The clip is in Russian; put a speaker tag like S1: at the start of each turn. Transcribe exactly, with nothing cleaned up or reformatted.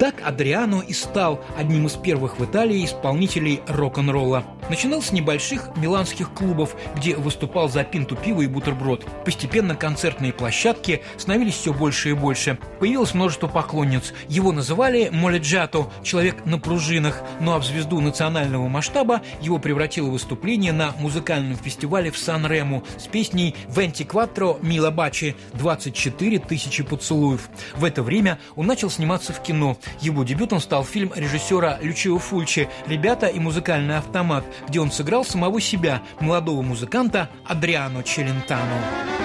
S1: Так Адриано и стал одним из первых в Италии исполнителей рок-н-ролла. Начинал с небольших миланских клубов, где выступал за пинту пива и бутерброд. Постепенно концертные площадки становились все больше и больше. Появилось множество поклонниц. Его называли «моледжато» – человек на пружинах. Ну а в звезду национального масштаба его превратило выступление на музыкальном фестивале в Сан-Рему с песней «Вентикватро мила бачи» – двадцать четыре тысячи поцелуев. В это время он начал сниматься в кино. Его дебютом стал фильм режиссера Лючио Фульчи «Ребята и музыкальный автомат», где он сыграл самого себя, молодого музыканта Адриано Челентано.